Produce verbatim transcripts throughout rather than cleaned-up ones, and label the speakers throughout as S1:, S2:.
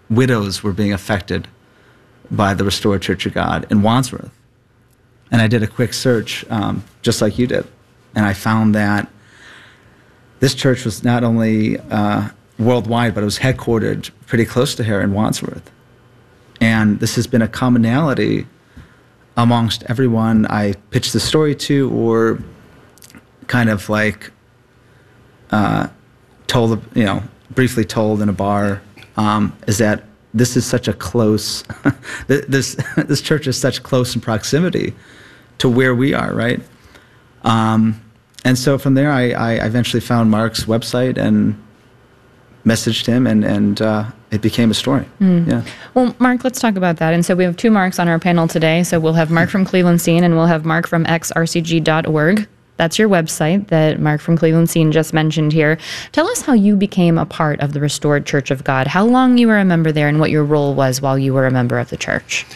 S1: widows were being affected by the Restored Church of God in Wadsworth. And I did a quick search, um, just like you did. And I found that this church was not only uh, worldwide, but it was headquartered pretty close to here in Wadsworth. And this has been a commonality amongst everyone I pitched the story to, or kind of like uh, told, you know, briefly told in a bar, um, is that this is such a close, this this church is such close in proximity to where we are, right? Um, and so from there, I, I eventually found Mark's website and messaged him, and, and uh, it became a story. Mm. Yeah.
S2: Well, Mark, let's talk about that. And so we have two Marks on our panel today. So we'll have Mark from Cleveland Scene, and we'll have Mark from x r c g dot org. That's your website that Mark from Cleveland Scene just mentioned here. Tell us how you became a part of the Restored Church of God, how long you were a member there, and what your role was while you were a member of the church.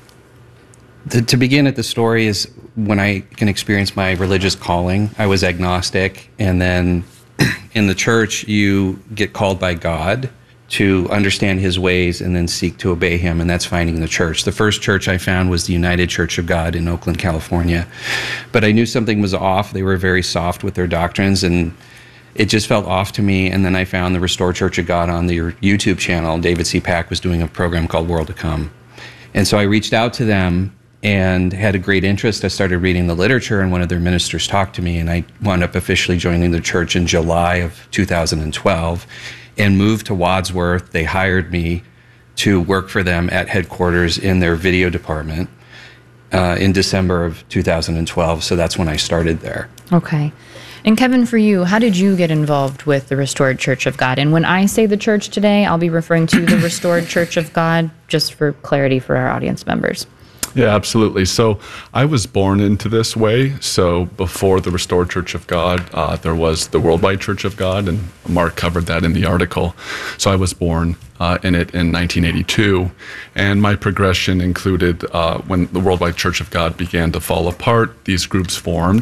S3: The, to begin at the story is when I can experience my religious calling. I was agnostic, and then in the church, you get called by God to understand his ways and then seek to obey him, and that's finding the church. The first church I found was the United Church of God in Oakland, California. But I knew something was off. They were very soft with their doctrines, and it just felt off to me. And then I found the Restored Church of God on their YouTube channel. David C. Pack was doing a program called World to Come. And so I reached out to them and had a great interest. I started reading the literature, and one of their ministers talked to me, and I wound up officially joining the church in July of two thousand twelve and moved to Wadsworth. They hired me to work for them at headquarters in their video department uh, in December of two thousand twelve, so that's when I started there.
S2: Okay. And Kevin, for you, how did you get involved with the Restored Church of God? And when I say the church today, I'll be referring to the Restored Church of God, just for clarity for our audience members.
S4: Yeah, absolutely. So I was born into this way. So before the Restored Church of God, uh, there was the Worldwide Church of God, and Mark covered that in the article. So I was born uh, in it in nineteen eighty-two, and my progression included uh, when the Worldwide Church of God began to fall apart, these groups formed,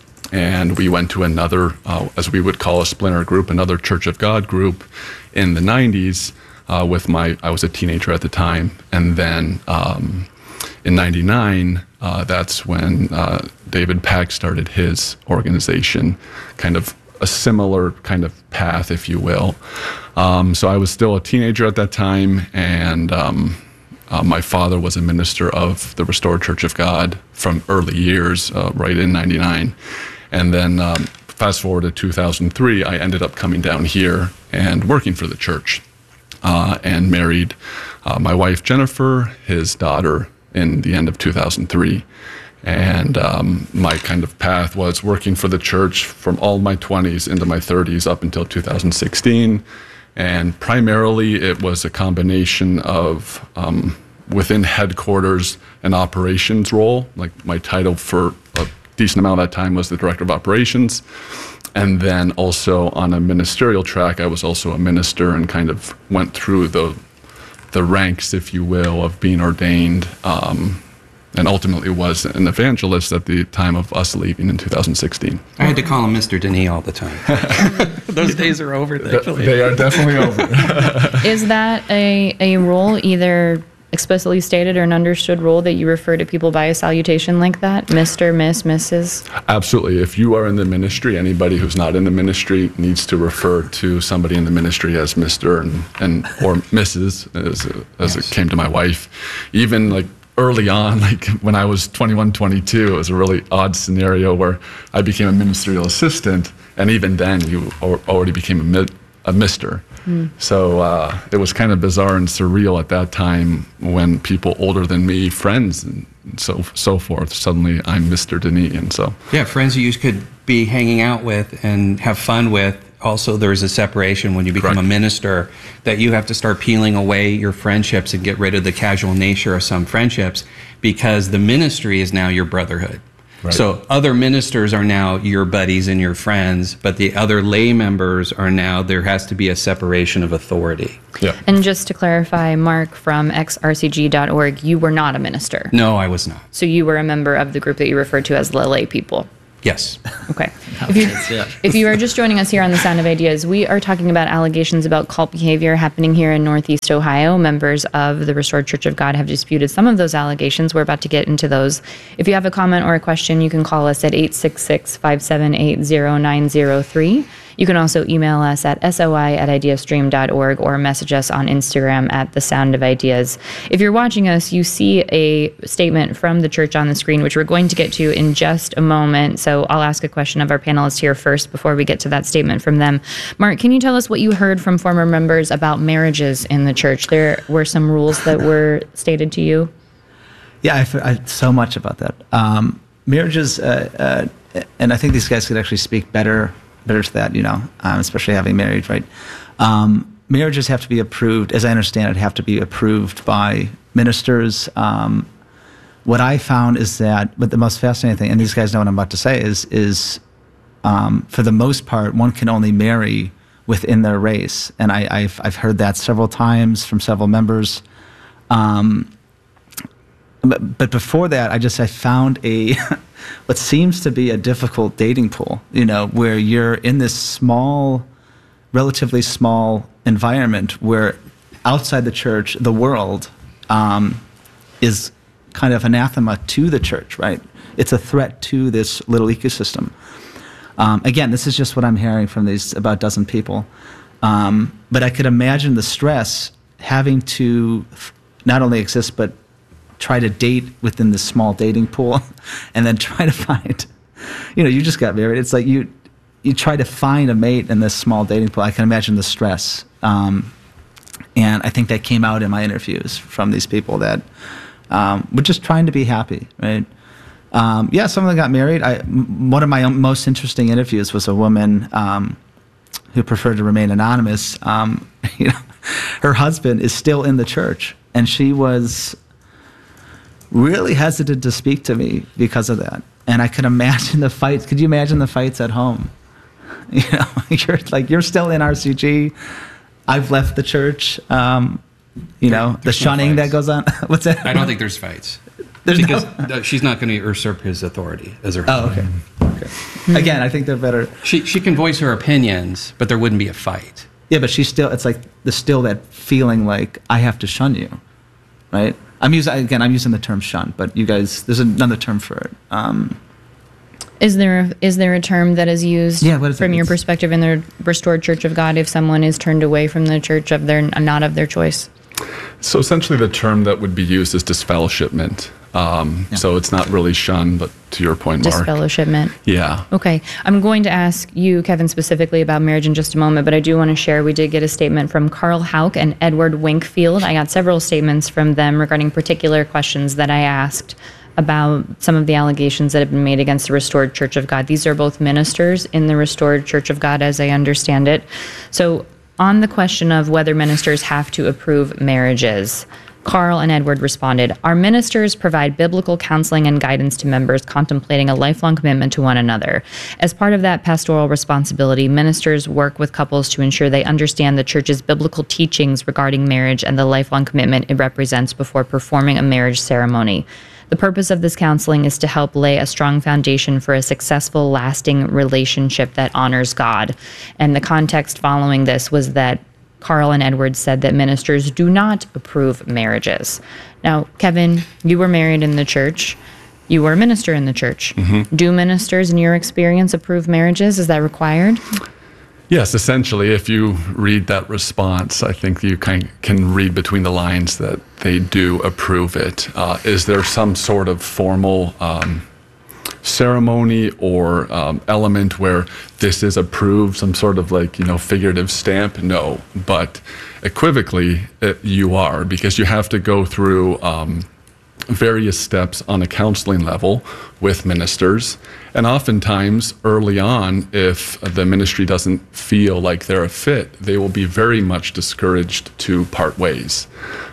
S4: and we went to another, uh, as we would call a splinter group, another Church of God group in the nineties uh, with my, I was a teenager at the time, and then um, in ninety-nine, uh, that's when uh, David Pack started his organization, kind of a similar kind of path, if you will. Um, so I was still a teenager at that time, and um, uh, my father was a minister of the Restored Church of God from early years, uh, right in ninety-nine. And then um, fast forward to two thousand three, I ended up coming down here and working for the church, uh, and married uh, my wife, Jennifer, his daughter, in the end of two thousand three. And um, my kind of path was working for the church from all my twenties into my thirties up until two thousand sixteen. And primarily it was a combination of um, within headquarters an operations role. Like my title for a decent amount of that time was the director of operations. And then also on a ministerial track, I was also a minister and kind of went through the the ranks, if you will, of being ordained, um, and ultimately was an evangelist at the time of us leaving in two thousand sixteen.
S3: I had to call him Mister Denis all the time. Those days are over, thankfully.
S4: They are definitely over.
S2: Is that a, a role, either explicitly stated or an understood role, that you refer to people by a salutation like that? Mister, Miss, Missus?
S4: Absolutely. If you are in the ministry, anybody who's not in the ministry needs to refer to somebody in the ministry as Mister and, and or Missus as, as yes. It came to my wife. Even like early on, like when I was twenty-one, twenty-two, it was a really odd scenario where I became a ministerial assistant, and even then you already became a, mi- a Mister Mm. So uh, it was kind of bizarre and surreal at that time when people older than me, friends and so so forth, suddenly I'm Mister Denis. And so
S3: yeah, friends you could be hanging out with and have fun with. Also, there's a separation when you become Correct. a minister, that you have to start peeling away your friendships and get rid of the casual nature of some friendships, because the ministry is now your brotherhood. Right. So other ministers are now your buddies and your friends, but the other lay members are now, there has to be a separation of authority.
S4: Yeah.
S2: And just to clarify, Mark from x r c g dot org, you were not a minister.
S3: No, I was not.
S2: So you were a member of the group that you referred to as the lay people.
S3: Yes.
S2: Okay. If you,
S1: yeah.
S2: if you are just joining us here on The Sound of Ideas, we are talking about allegations about cult behavior happening here in Northeast Ohio. Members of the Restored Church of God have disputed some of those allegations. We're about to get into those. If you have a comment or a question, you can call us at eight six six, five seven eight, zero nine zero three. You can also email us at soi at ideastream dot org or message us on Instagram at The Sound of Ideas. If you're watching us, you see a statement from the church on the screen, which we're going to get to in just a moment. So I'll ask a question of our panelists here first before we get to that statement from them. Mark, can you tell us what you heard from former members about marriages in the church? There were some rules that were stated to you.
S1: Yeah, I've heard I, so much about that. Um, marriages, uh, uh, and I think these guys could actually speak better better to that, you know, um, especially having married, right? Um, marriages have to be approved, as I understand it, have to be approved by ministers. Um, what I found is that, but the most fascinating thing, and these guys know what I'm about to say, is, is um, for the most part, one can only marry within their race. And I, I've, I've heard that several times from several members. Um, but, but before that, I just, I found a... what seems to be a difficult dating pool, you know, where you're in this small, relatively small environment where outside the church, the world um, is kind of anathema to the church, right? It's a threat to this little ecosystem. Um, again, this is just what I'm hearing from these about a dozen people. Um, but I could imagine the stress having to not only exist, but try to date within this small dating pool and then try to find, you know, you just got married. It's like you you try to find a mate in this small dating pool. I can imagine the stress. Um, and I think that came out in my interviews from these people that um, were just trying to be happy, right? Um, yeah, some of them got married. I, m- one of my most interesting interviews was a woman um, who preferred to remain anonymous. Um, you know, her husband is still in the church, and she was really hesitant to speak to me because of that. And I could imagine the fights. Could you imagine the fights at home? You know, you're like, you're still in R C G. I've left the church. Um, you
S3: There-
S1: know, the
S3: there's no
S1: shunning that
S3: fights.
S1: goes on. What's that?
S3: I don't think there's fights.
S1: There's no-
S3: because no, she's not going to usurp his authority as her
S1: Oh,
S3: husband.
S1: okay. Okay. Again, I think they're better.
S3: She, she can voice her opinions, but there wouldn't be a fight.
S1: Yeah, but she's still, it's like, there's still that feeling like, I have to shun you, right? I'm using, again, I'm using the term shun, but you guys, there's another term for it. Um,
S2: Is there is there a term that is used
S1: Yeah, what is it?
S2: from your
S1: It's-
S2: perspective in the Restored Church of God if someone is turned away from the church of their not of their choice?
S4: So essentially, the term that would be used is disfellowshipment. Um,
S1: Yeah.
S4: So it's not really shun, but to your point, Mark.
S2: Disfellowshipment.
S4: Yeah.
S2: Okay. I'm going to ask you, Kevin, specifically about marriage in just a moment, but I do want to share, we did get a statement from Carl Hauk and Edward Winkfield. I got several statements from them regarding particular questions that I asked about some of the allegations that have been made against the Restored Church of God. These are both ministers in the Restored Church of God, as I understand it. So on the question of whether ministers have to approve marriages, Carl and Edward responded, "Our ministers provide biblical counseling and guidance to members contemplating a lifelong commitment to one another. As part of that pastoral responsibility, ministers work with couples to ensure they understand the church's biblical teachings regarding marriage and the lifelong commitment it represents before performing a marriage ceremony. The purpose of this counseling is to help lay a strong foundation for a successful, lasting relationship that honors God." And the context following this was that Carl and Edward said that ministers do not approve marriages. Now, Kevin, you were married in the church. You were a minister in the church. Mm-hmm. Do ministers, in your experience, approve marriages? Is that required?
S4: Yes, essentially, if you read that response, I think you can, can read between the lines that they do approve it. Uh, is there some sort of formal um, ceremony or um, element where this is approved, some sort of like, you know, figurative stamp? No, but equivocally, it, you are, because you have to go through um, various steps on a counseling level with ministers. And oftentimes, early on, if the ministry doesn't feel like they're a fit, they will be very much discouraged to part ways.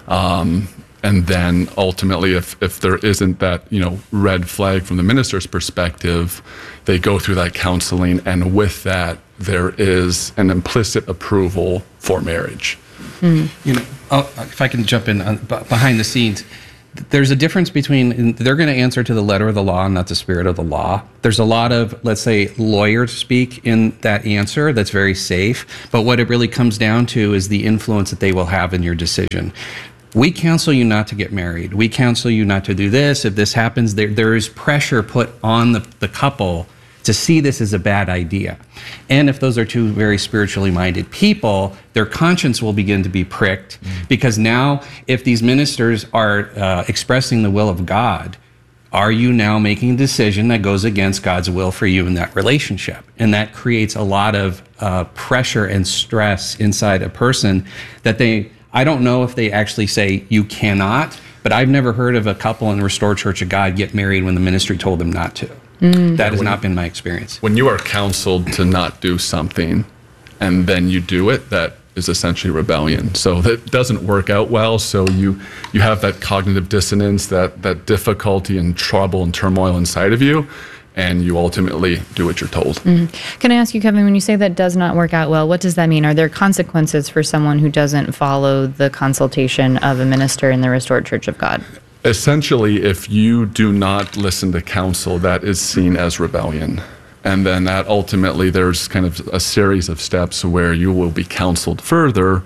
S4: Um, and then ultimately, if, if there isn't that, you know, red flag from the minister's perspective, they go through that counseling, and with that, there is an implicit approval for marriage.
S3: You know, I'll, if I can jump in on, b- behind the scenes, there's a difference between, they're going to answer to the letter of the law, not the spirit of the law. There's a lot of, let's say, lawyer speak in that answer that's very safe. But what it really comes down to is the influence that they will have in your decision. We counsel you not to get married. We counsel you not to do this. If this happens, there, there is pressure put on the, the couple to see this as a bad idea. And if those are two very spiritually minded people, their conscience will begin to be pricked, mm. because now if these ministers are uh, expressing the will of God, are you now making a decision that goes against God's will for you in that relationship? And that creates a lot of uh, pressure and stress inside a person that they, I don't know if they actually say you cannot, but I've never heard of a couple in the Restored Church of God get married when the ministry told them not to. Mm. That has not been my experience.
S4: When you are counseled to not do something and then you do it, that is essentially rebellion. So that doesn't work out well. So you you have that cognitive dissonance, that that difficulty and trouble and turmoil inside of you, and you ultimately do what you're told.
S2: Mm. Can I ask you, Kevin, when you say that does not work out well, what does that mean? Are there consequences for someone who doesn't follow the consultation of a minister in the Restored Church of God?
S4: Essentially, if you do not listen to counsel, that is seen as rebellion. And then that ultimately, there's kind of a series of steps where you will be counseled further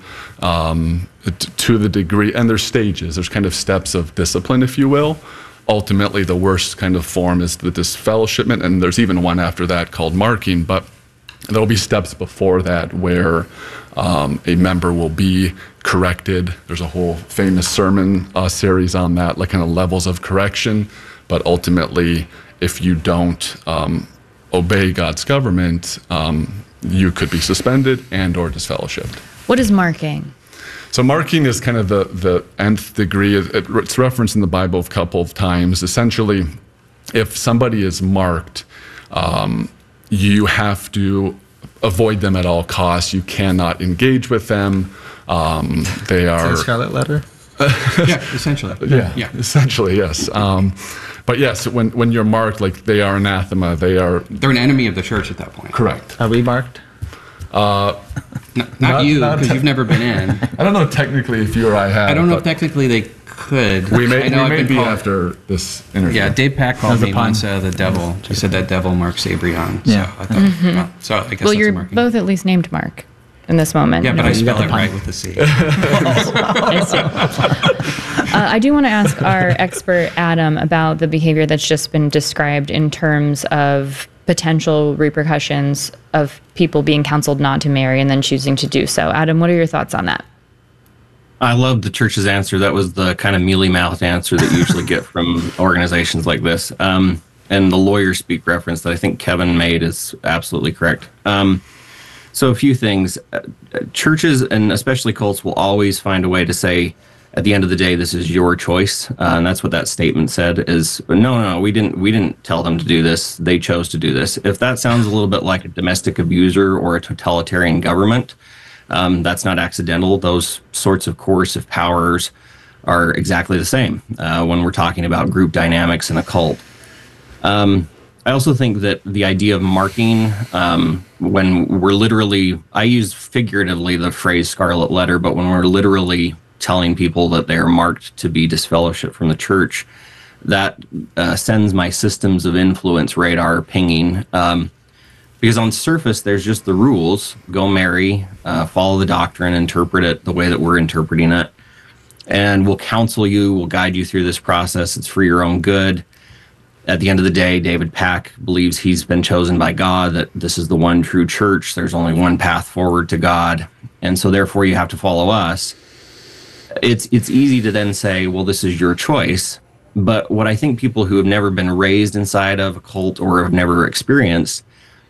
S4: um, t- to the degree, and there's stages, there's kind of steps of discipline, if you will. Ultimately, the worst kind of form is the disfellowshipment, and there's even one after that called marking, but there'll be steps before that where um, a member will be corrected. There's a whole famous sermon uh, series on that, like kind of levels of correction. But ultimately, if you don't um, obey God's government, um, you could be suspended and or disfellowshipped.
S2: What is marking?
S4: So marking is kind of the, the nth degree. It, it, it's referenced in the Bible a couple of times. Essentially, if somebody is marked, um, you have to avoid them at all costs. You cannot engage with them. Um, they are...
S1: Scarlet letter?
S3: Yeah, essentially.
S4: Yeah,
S3: yeah.
S4: essentially, yes. Um, but yes, when, when you're marked, like they are anathema, they are...
S3: They're an enemy of the church at that point.
S4: Correct.
S1: Are we marked?
S4: Uh,
S3: no, not,
S4: not
S3: you,
S4: not
S3: because
S4: te-
S3: you've never been in.
S4: I don't know technically if you or I have.
S3: I don't know if
S4: but
S3: technically they could.
S4: We may,
S3: I know
S4: we
S3: I've
S4: may
S3: been
S4: be
S3: called-
S4: after this interview.
S3: Yeah, Dave Pack called
S1: That's a
S3: me
S1: pun.
S3: once uh, the devil. He said that devil Mark Sabrion.
S1: Yeah.
S3: So I thought, oh, so I guess
S2: Well,
S3: that's
S2: you're
S3: a marking.
S2: both at least named Mark in this moment.
S3: Yeah, but
S2: No,
S3: I
S1: you got
S3: spell
S1: the
S3: it
S1: pun.
S3: right with the C.
S2: I see. Uh, I do want to ask our expert, Adam, about the behavior that's just been described in terms of potential repercussions of people being counseled not to marry and then choosing to do so. Adam, what are your thoughts on that?
S5: I love the church's answer. That was the kind of mealy-mouthed answer that you usually get from organizations like this. Um, and the lawyer speak reference that I think Kevin made is absolutely correct. Um, so a few things. Uh, churches, and especially cults, will always find a way to say, at the end of the day, this is your choice. Uh, and that's what that statement said is, no, no, no, we didn't, we didn't tell them to do this. They chose to do this. If that sounds a little bit like a domestic abuser or a totalitarian government, Um, that's not accidental. Those sorts of coercive powers are exactly the same uh, when we're talking about group dynamics in a cult. Um, I also think that the idea of marking, um, when we're literally, I use figuratively the phrase scarlet letter, but when we're literally telling people that they are marked to be disfellowshipped from the church, that uh, sends my systems of influence radar pinging. Um, Because on the surface, there's just the rules. Go marry, uh, follow the doctrine, interpret it the way that we're interpreting it. And we'll counsel you, we'll guide you through this process. It's for your own good. At the end of the day, David Pack believes he's been chosen by God, that this is the one true church. There's only one path forward to God. And so therefore you have to follow us. It's, it's easy to then say, well, this is your choice. But what I think people who have never been raised inside of a cult or have never experienced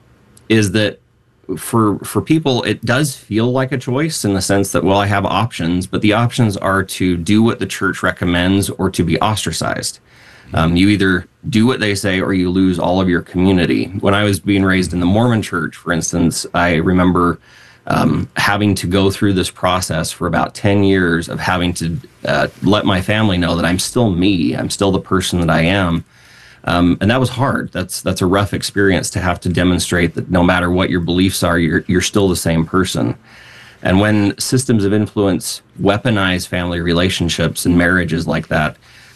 S5: is that for for people, it does feel like a choice in the sense that, well, I have options, but the options are to do what the church recommends or to be ostracized. Um, you either do what they say or you lose all of your community. When I was being raised in the Mormon church, for instance, I remember um, having to go through this process for about ten years of having to uh, let my family know that I'm still me, I'm still the person that I am. Um, and that was hard. That's that's a rough experience to have to demonstrate that no matter what your beliefs are, you're you're still the same person. And when systems of influence weaponize family relationships and marriages like that,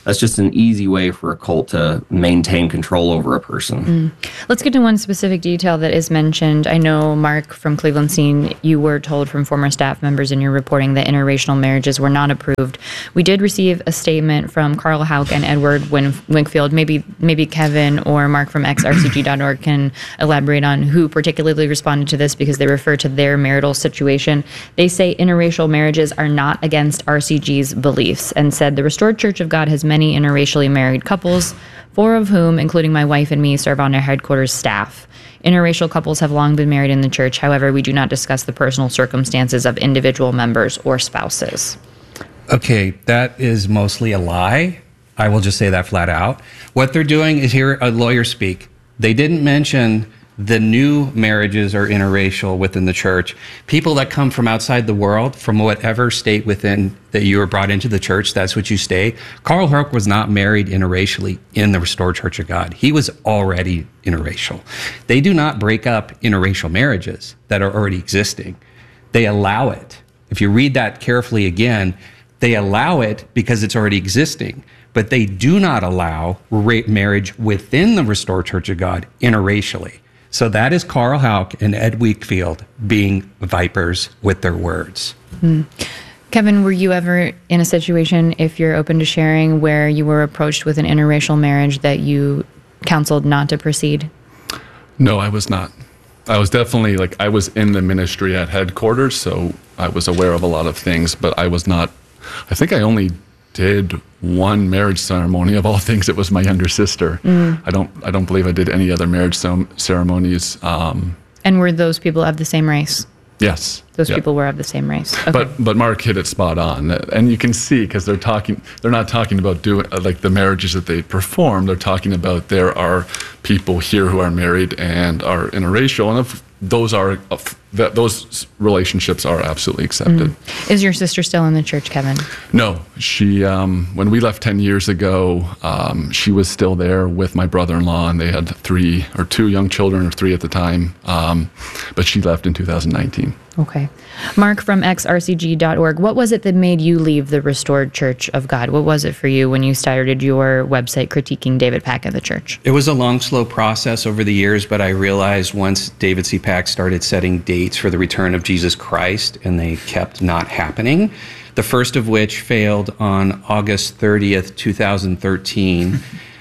S5: that's just an easy way for a cult to maintain control over a person.
S2: Mm. Let's get to one specific detail that is mentioned. I know, Mark, from Cleveland Scene, you were told from former staff members in your reporting that interracial marriages were not approved. We did receive a statement from Carl Hauk and Edward Win- Winkfield. Maybe maybe Kevin or Mark from X R C G dot org can elaborate on who particularly responded to this, because they refer to their marital situation. They say interracial marriages are not against R C G's beliefs, and said the Restored Church of God has many interracially married couples, four of whom, including my wife and me, serve on our headquarters staff. Interracial couples have long been married in the church. However, we do not discuss the personal circumstances of individual members or spouses.
S3: Okay, that is mostly a lie. I will just say that flat out. What they're doing is hear a lawyer speak. They didn't mention the new marriages are interracial within the church. People that come from outside the world, from whatever state within that you were brought into the church, that's what you stay. Carl Hauk was not married interracially in the Restored Church of God. He was already interracial. They do not break up interracial marriages that are already existing. They allow it. If you read that carefully again, they allow it because it's already existing. But they do not allow ra- marriage within the Restored Church of God interracially. So that is Carl Hauk and Ed Winkfield being vipers with their words.
S2: Mm. Kevin, were you ever in a situation, if you're open to sharing, where you were approached with an interracial marriage that you counseled not to proceed?
S4: No, I was not. I was definitely, like, I was in the ministry at headquarters, so I was aware of a lot of things, but I was not, I think I only did one marriage ceremony. Of all things, it was my younger sister. Mm. I don't I don't believe I did any other marriage ceremonies. Um,
S2: and were those people of the same race?
S4: Yes.
S2: Those
S4: yep.
S2: people were of the same race. Okay.
S4: But but Mark hit it spot on, and you can see, because they're talking, they're not talking about doing like the marriages that they perform. They're talking about there are people here who are married and are interracial, and if those are that those relationships are absolutely accepted.
S2: Mm. Is your sister still in the church, Kevin?
S4: No, she. Um, when we left ten years ago, um, she was still there with my brother-in-law, and they had three or two young children, or three at the time. Um, but she left in two thousand nineteen.
S2: Okay. Mark from X R C G dot org, what was it that made you leave the Restored Church of God? What was it for you when you started your website critiquing David Pack of the church?
S3: It was a long, slow process over the years, but I realized once David C. Pack started setting dates for the return of Jesus Christ, and they kept not happening, the first of which failed on August thirtieth, two thousand thirteen,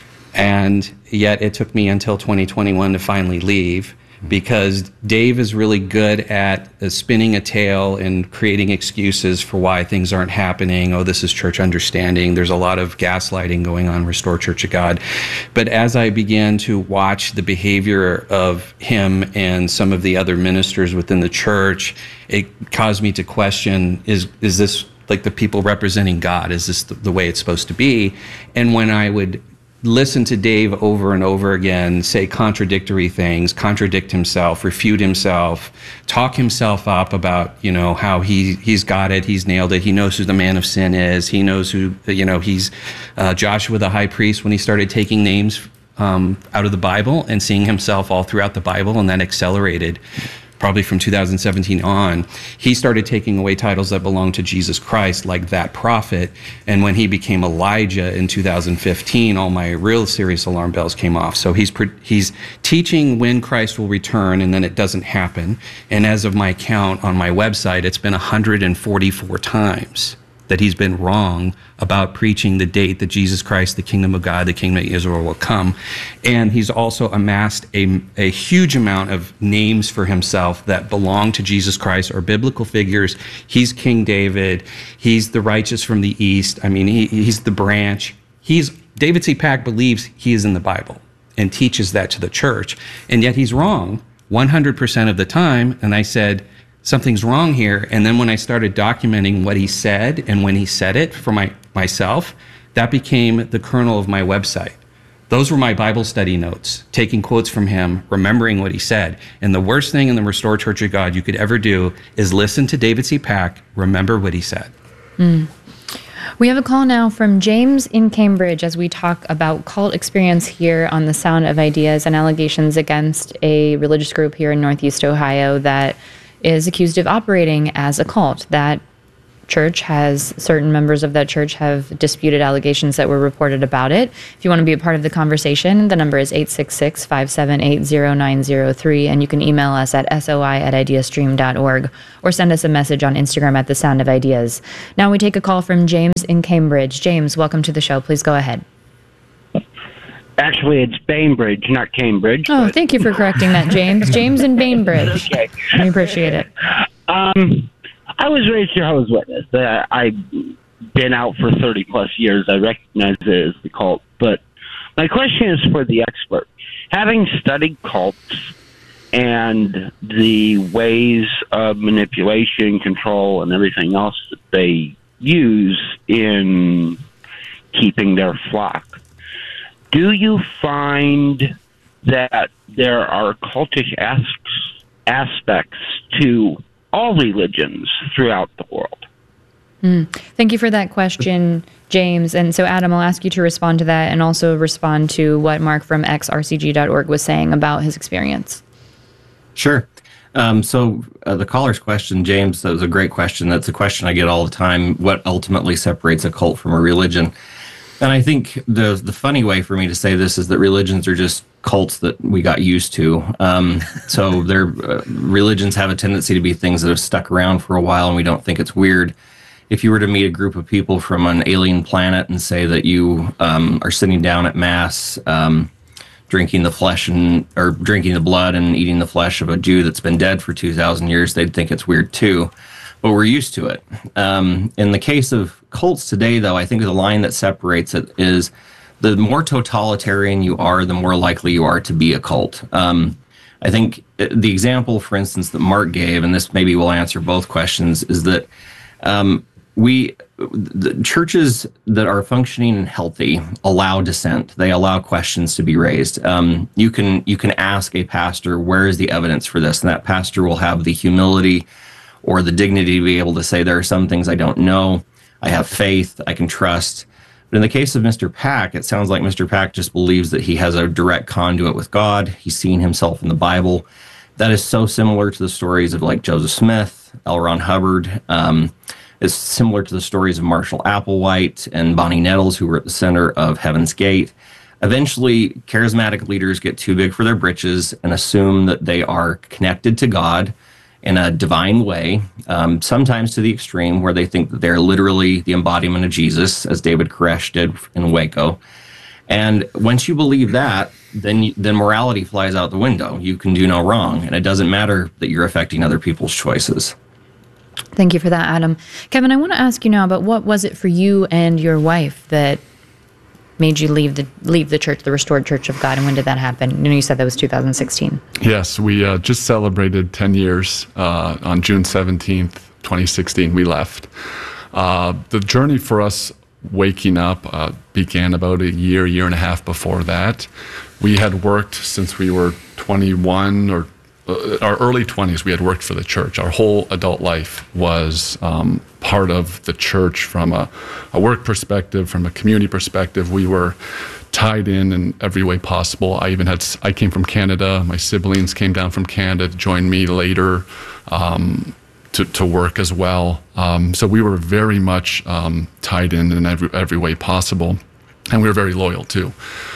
S3: and yet it took me until twenty twenty-one to finally leave, because Dave is really good at uh, spinning a tale and creating excuses for why things aren't happening. Oh, this is church understanding. There's a lot of gaslighting going on in Restored Church of God. But as I began to watch the behavior of him and some of the other ministers within the church, it caused me to question, is is this like the people representing God? Is this the, the way it's supposed to be? And when I would listen to Dave over and over again say contradictory things, contradict himself, refute himself, talk himself up about, you know, how he, he's got it, he's nailed it, he knows who the man of sin is, he knows who, you know, he's uh, Joshua the high priest, when he started taking names um, out of the Bible and seeing himself all throughout the Bible, and that accelerated probably from two thousand seventeen on. He started taking away titles that belonged to Jesus Christ, like that prophet. And when he became Elijah in two thousand fifteen, all my real serious alarm bells came off. So he's he's teaching when Christ will return, and then it doesn't happen. And as of my count on my website, it's been one hundred forty-four times that he's been wrong about preaching the date that Jesus Christ, the kingdom of God, the kingdom of Israel will come. And he's also amassed a, a huge amount of names for himself that belong to Jesus Christ, or biblical figures. He's King David. He's the righteous from the east. I mean, he, he's the branch. He's David C. Pack believes he is in the Bible and teaches that to the church. And yet he's wrong one hundred percent of the time. And I said, something's wrong here. And then when I started documenting what he said and when he said it for my myself, that became the kernel of my website. Those were my Bible study notes, taking quotes from him, remembering what he said. And the worst thing in the Restored Church of God you could ever do is listen to David C. Pack, remember what he said.
S2: Mm. We have a call now from James in Cambridge as we talk about cult experience here on the Sound of Ideas and allegations against a religious group here in Northeast Ohio that is accused of operating as a cult that church has, certain members of that church have disputed allegations that were reported about it. If you want to be a part of the conversation, the number is eight six six, five seven eight, zero nine zero three, and you can email us at soi at ideastream dot org or send us a message on Instagram at The Sound of Ideas. Now we take a call from James in Cambridge. James, welcome to the show. Please go ahead.
S6: Actually, it's Bainbridge, not Cambridge.
S2: Oh,
S6: but-
S2: thank you for correcting that, James. James in Bainbridge.
S6: Okay.
S2: We appreciate it.
S6: Um, I was raised Jehovah's Witness. Uh, I've been out for thirty plus years. I recognize it as the cult. But my question is for the expert. Having studied cults and the ways of manipulation, control, and everything else that they use in keeping their flock, do you find that there are cultish as- aspects to all religions throughout the world?
S2: Mm. Thank you for that question, James. And so, Adam, I'll ask you to respond to that and also respond to what Mark from x r c g dot org was saying about his experience.
S5: Sure. Um, so uh, the caller's question, James, that was a great question. That's a question I get all the time. What ultimately separates a cult from a religion? And I think the the funny way for me to say this is that religions are just cults that we got used to. Um, so their uh, religions have a tendency to be things that have stuck around for a while, and we don't think it's weird. If you were to meet a group of people from an alien planet and say that you um, are sitting down at mass, um, drinking the flesh and or drinking the blood and eating the flesh of a Jew that's been dead for two thousand years, they'd think it's weird too. But we're used to it. Um, in the case of cults today, though, I think the line that separates it is the more totalitarian you are, the more likely you are to be a cult. Um, I think the example, for instance, that Mark gave, and this maybe will answer both questions, is that um, we, the churches that are functioning and healthy allow dissent. They allow questions to be raised. Um, you can you can ask a pastor, where is the evidence for this? And that pastor will have the humility or the dignity to be able to say, there are some things I don't know. I have faith, I can trust. But in the case of Mister Pack, it sounds like Mister Pack just believes that he has a direct conduit with God. He's seen himself in the Bible. That is so similar to the stories of like Joseph Smith, L. Ron Hubbard. Um, it's similar to the stories of Marshall Applewhite and Bonnie Nettles, who were at the center of Heaven's Gate. Eventually, charismatic leaders get too big for their britches and assume that they are connected to God in a divine way, um, sometimes to the extreme where they think that they're literally the embodiment of Jesus, as David Koresh did in Waco. And once you believe that, then you, then morality flies out the window. You can do no wrong, and it doesn't matter that you're affecting other people's choices.
S2: Thank you for that, Adam. Kevin, I want to ask you now about what was it for you and your wife that made you leave the leave the church, the Restored Church of God, and when did that happen? You know, you said that was two thousand sixteen.
S4: Yes, we uh, just celebrated ten years uh, on June seventeenth, twenty sixteen. We left. Uh, the journey for us waking up uh, began about a year, year and a half before that. We had worked since we were twenty-one or uh, our early twenties. We had worked for the church. Our whole adult life was um, part of the church from a, a work perspective, from a community perspective. We were tied in in every way possible. I even had, I came from Canada. My siblings came down from Canada to join me later um, to, to work as well. Um, so we were very much um, tied in in every, every way possible. And we were very loyal too.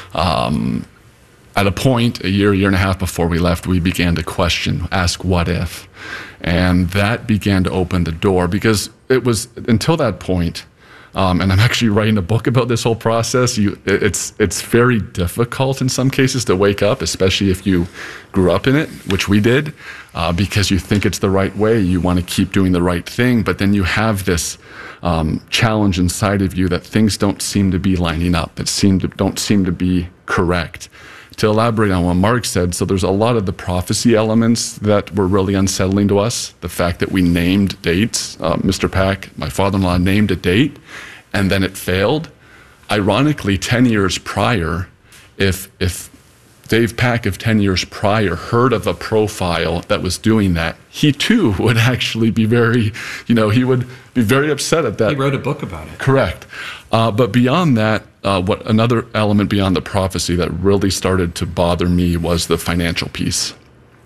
S4: Um, At a point, a year, year and a half before we left, we began to question, ask what if? And that began to open the door because it was until that point, um, and I'm actually writing a book about this whole process, you, it's, it's very difficult in some cases to wake up, especially if you grew up in it, which we did, uh, because you think it's the right way, you want to keep doing the right thing, but then you have this um, challenge inside of you that things don't seem to be lining up, that seem to, don't seem to be correct. To elaborate on what Mark said, so there's a lot of the prophecy elements that were really unsettling to us. The fact that we named dates. Uh, Mister Pack, my father-in-law, named a date, and then it failed. Ironically, ten years prior, if if Dave Pack of ten years prior heard of a profile that was doing that, he too would actually be very, you know, he would be very upset at that.
S3: He wrote a book about it.
S4: Correct. Uh, but beyond that, uh, what another element beyond the prophecy that really started to bother me was the financial piece.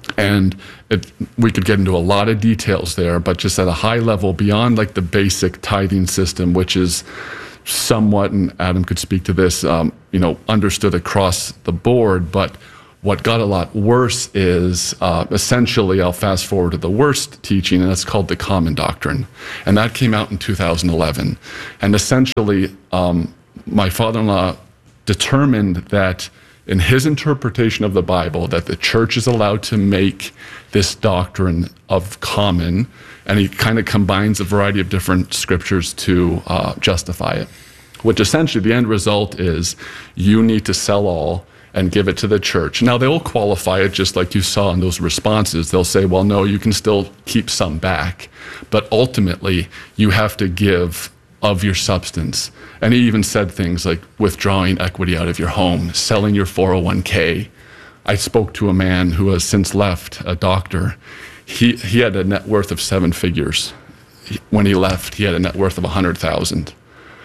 S4: And it, we could get into a lot of details there, but just at a high level, beyond like the basic tithing system, which is somewhat, and Adam could speak to this, um, you know, understood across the board. But what got a lot worse is uh, essentially, I'll fast forward to the worst teaching, and that's called the Common Doctrine. And that came out in two thousand eleven. And essentially, um, my father-in-law determined that in his interpretation of the Bible, that the church is allowed to make this doctrine of common, and he kind of combines a variety of different scriptures to uh, justify it, which essentially the end result is you need to sell all and give it to the church. Now, they'll qualify it just like you saw in those responses. They'll say, well, no, you can still keep some back, but ultimately you have to give of your substance. And he even said things like withdrawing equity out of your home, selling your four oh one k. I spoke to a man who has since left, a doctor. He he had a net worth of seven figures. When he left, he had a net worth of one hundred thousand.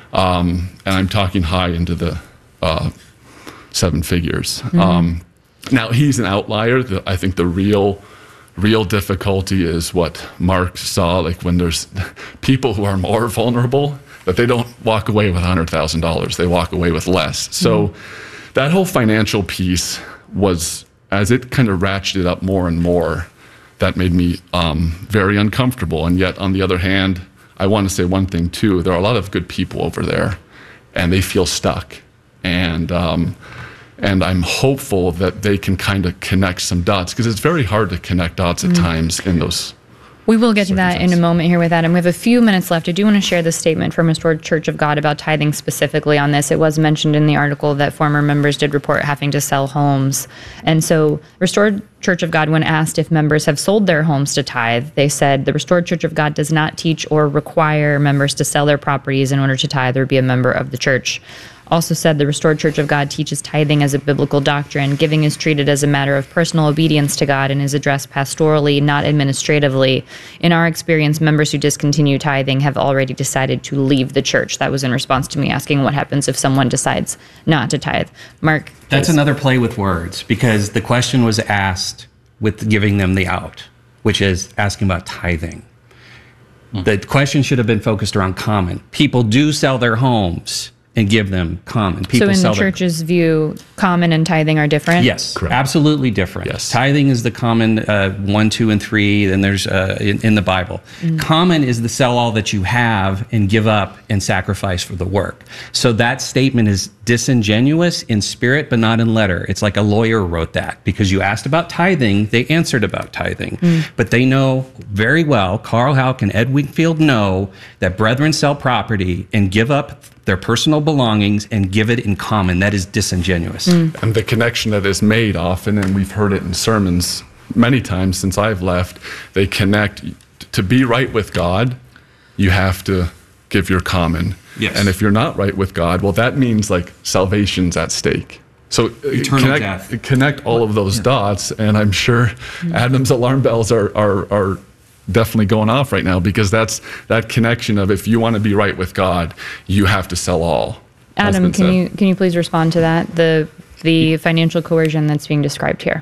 S4: Um, and I'm talking high into the uh, seven figures. Mm-hmm. Um, now, he's an outlier. The, I think the real real difficulty is what Mark saw, like when there's people who are more vulnerable, that they don't walk away with one hundred thousand dollars. They walk away with less. So mm-hmm. that whole financial piece was, as it kind of ratcheted up more and more, that made me um, very uncomfortable. And yet, on the other hand, I want to say one thing too. There are a lot of good people over there, and they feel stuck. And um, and I'm hopeful that they can kind of connect some dots, because it's very hard to connect dots at mm-hmm. times in those.
S2: We will get to that in a moment here with Adam. We have a few minutes left. I do want to share the statement from Restored Church of God about tithing specifically on this. It was mentioned in the article that former members did report having to sell homes. And so Restored Church of God, when asked if members have sold their homes to tithe, they said the Restored Church of God does not teach or require members to sell their properties in order to tithe or be a member of the church. Also said the Restored Church of God teaches tithing as a biblical doctrine. Giving is treated as a matter of personal obedience to God and is addressed pastorally, not administratively. In our experience, members who discontinue tithing have already decided to leave the church. That was in response to me asking what happens if someone decides not to tithe. Mark?
S3: That's
S2: please.
S3: Another play with words, because the question was asked with giving them the out, which is asking about tithing. Mm. The question should have been focused around common. People do sell their homes and give them common. People
S2: so in
S3: sell
S2: the church's their, view, common and tithing are different?
S3: Yes,
S4: correct.
S3: Absolutely different. Yes. Tithing is the common uh, one, two, and three, then there's uh, in, in the Bible. Mm. Common is the sell all that you have and give up and sacrifice for the work. So that statement is disingenuous in spirit, but not in letter. It's like a lawyer wrote that, because you asked about tithing, they answered about tithing. Mm. But they know very well, Carl Houck and Ed Wingfield know that brethren sell property and give up their personal belongings and give it in common. That is disingenuous.
S4: Mm. And the connection that is made often, and we've heard it in sermons many times since I've left, they connect to be right with God, you have to give your common.
S3: Yes.
S4: And if you're not right with God, well, that means like salvation's at stake. So
S3: eternal
S4: connect,
S3: death. Connect
S4: all of those yeah. dots, and I'm sure mm. Adam's alarm bells are are are definitely going off right now, because that's that connection of if you want to be right with God, you have to sell all.
S2: Adam, can said. you can you please respond to that? The the financial coercion that's being described here.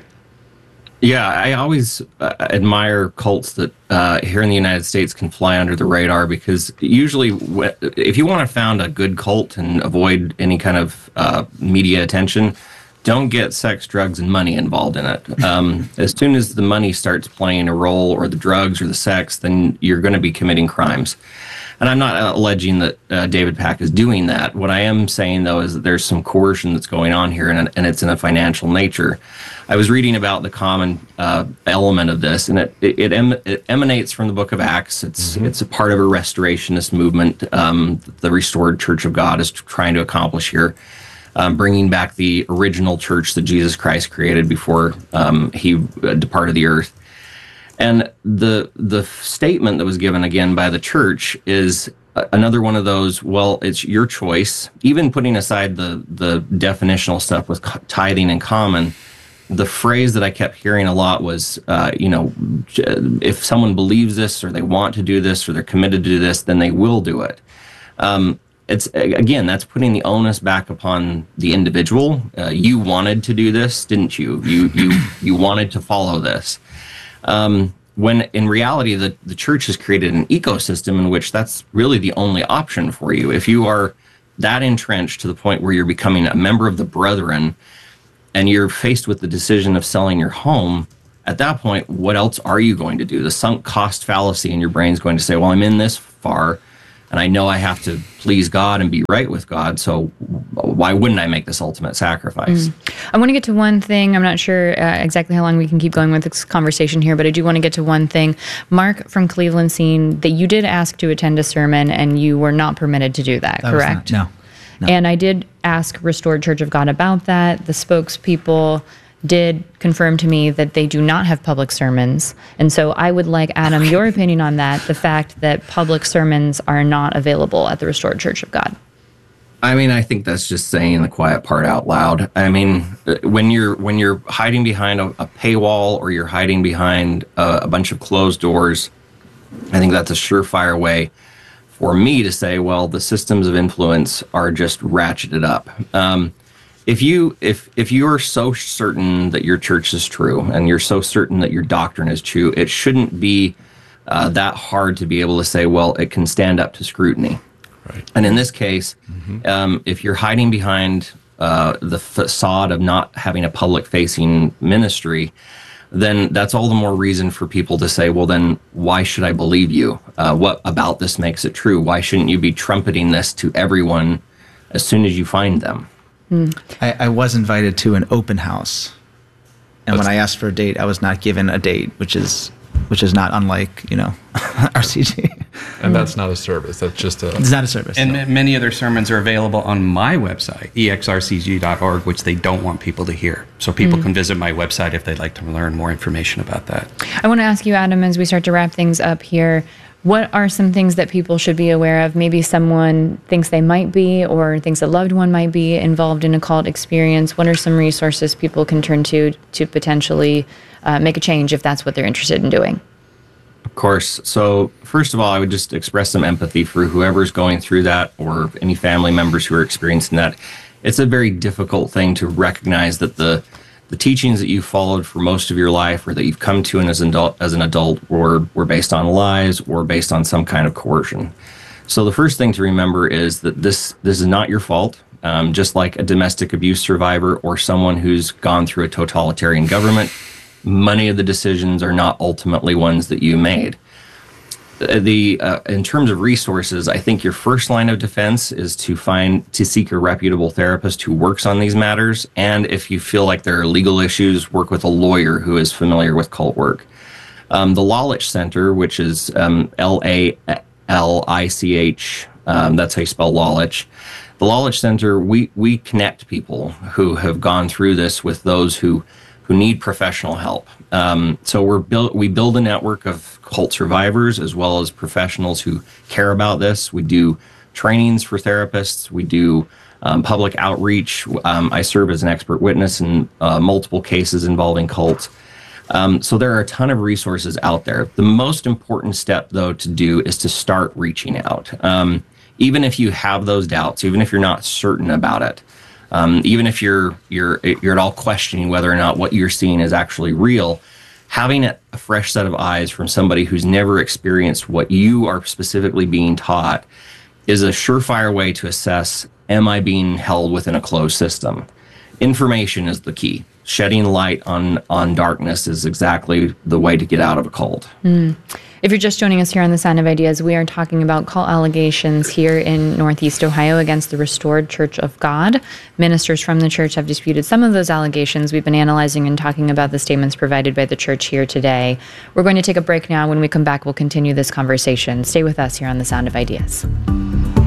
S5: Yeah, I always uh, admire cults that uh, here in the United States can fly under the radar, because usually w- if you want to found a good cult and avoid any kind of uh, media attention, don't get sex, drugs, and money involved in it. Um, as soon as the money starts playing a role, or the drugs or the sex, then you're going to be committing crimes. And I'm not uh, alleging that uh, David Pack is doing that. What I am saying, though, is that there's some coercion that's going on here, and, and it's in a financial nature. I was reading about the common uh, element of this, and it it, it, em- it emanates from the book of Acts. It's mm-hmm. it's a part of a restorationist movement. Um, the Restored Church of God is trying to accomplish here, um, bringing back the original church that Jesus Christ created before um, he uh, departed the earth. And the the statement that was given again by the church is another one of those, well, it's your choice. Even putting aside the the definitional stuff with tithing and common, the phrase that I kept hearing a lot was, uh, you know, if someone believes this, or they want to do this, or they're committed to do this, then they will do it. Um, it's again, that's putting the onus back upon the individual. Uh, you wanted to do this, didn't you? You you you wanted to follow this. Um, when in reality, the the church has created an ecosystem in which that's really the only option for you. If you are that entrenched to the point where you're becoming a member of the brethren, and you're faced with the decision of selling your home, at that point, what else are you going to do? The sunk cost fallacy in your brain is going to say, well, I'm in this far, and I know I have to please God and be right with God, so why wouldn't I make this ultimate sacrifice?
S2: Mm. I want to get to one thing. I'm not sure uh, exactly how long we can keep going with this conversation here, but I do want to get to one thing. Mark from Cleveland Scene, that you did ask to attend a sermon, and you were not permitted to do that,
S1: That was
S2: correct?
S1: not- no. No.
S2: And I did ask Restored Church of God about that. The spokespeople did confirm to me that they do not have public sermons. And so I would like, Adam, your opinion on that, the fact that public sermons are not available at the Restored Church of God.
S5: I mean, I think that's just saying the quiet part out loud. I mean, when you're when you're hiding behind a, a paywall, or you're hiding behind a, a bunch of closed doors, I think that's a surefire way for me to say, well, the systems of influence are just ratcheted up. Um, if you if if you are so certain that your church is true, and you're so certain that your doctrine is true, it shouldn't be uh, that hard to be able to say, well, it can stand up to scrutiny.
S4: Right.
S5: And in this case, mm-hmm. um, if you're hiding behind uh, the facade of not having a public-facing ministry, then that's all the more reason for people to say, well, then why should I believe you? Uh, what about this makes it true? Why shouldn't you be trumpeting this to everyone as soon as you find them?
S2: Mm.
S1: I, I was invited to an open house, and That's when I asked for a date, I was not given a date, which is which is not unlike, you know, R C G.
S4: And that's not a service. That's just a...
S1: It's not a service.
S3: And
S1: no.
S3: m- many other sermons are available on my website, E X R C G dot org, which they don't want people to hear. So people mm. can visit my website if they'd like to learn more information about that.
S2: I want to ask you, Adam, as we start to wrap things up here, what are some things that people should be aware of? Maybe someone thinks they might be, or thinks a loved one might be involved in a cult experience. What are some resources people can turn to to potentially uh, make a change if that's what they're interested in doing?
S5: Of course. So first of all, I would just express some empathy for whoever's going through that, or any family members who are experiencing that. It's a very difficult thing to recognize that the the teachings that you followed for most of your life, or that you've come to as an adult, as an adult were, were based on lies, or based on some kind of coercion. So the first thing to remember is that this this is not your fault. Um, just like a domestic abuse survivor, or someone who's gone through a totalitarian government, many of the decisions are not ultimately ones that you made. The uh, in terms of resources, I think your first line of defense is to find to seek a reputable therapist who works on these matters, and if you feel like there are legal issues, work with a lawyer who is familiar with cult work. Um, the Lalich Center, which is um, L A L I C H, um, that's how you spell Lalich. The Lalich Center, we we connect people who have gone through this with those who who need professional help. Um, so we're build, we build a network of cult survivors as well as professionals who care about this. We do trainings for therapists. We do um, public outreach. Um, I serve as an expert witness in uh, multiple cases involving cults. Um, so there are a ton of resources out there. The most important step, though, to do is to start reaching out. Um, even if you have those doubts, even if you're not certain about it, Um, even if you're you're you're at all questioning whether or not what you're seeing is actually real, having a, a fresh set of eyes from somebody who's never experienced what you are specifically being taught is a surefire way to assess, am I being held within a closed system? Information is the key. Shedding light on on darkness is exactly the way to get out of a cult.
S2: Mm. If you're just joining us here on The Sound of Ideas, we are talking about cult allegations here in Northeast Ohio against the Restored Church of God. Ministers from the church have disputed some of those allegations. We've been analyzing and talking about the statements provided by the church here today. We're going to take a break now. When we come back, we'll continue this conversation. Stay with us here on The Sound of Ideas.